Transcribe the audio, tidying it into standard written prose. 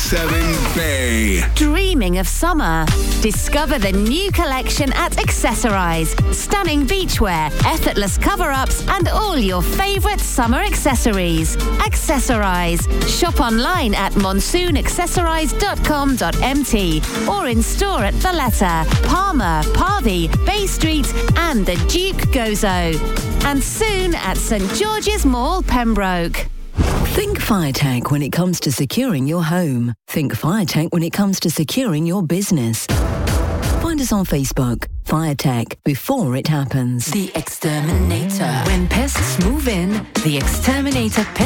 107 Bay. Dreaming of summer? Discover the new collection at Accessorize. Stunning beachwear, effortless cover-ups, and all your favourite summer accessories. Accessorize. Shop online at monsoonaccessorize.com.mt or in store at Valletta, Palmer, Parvey, Bay Street, and the Duke Gozo. And soon at St George's Mall, Pembroke. Think FireTech when it comes to securing your home. Think FireTech when it comes to securing your business. Find us on Facebook. FireTech, before it happens. The Exterminator. When pests move in, the Exterminator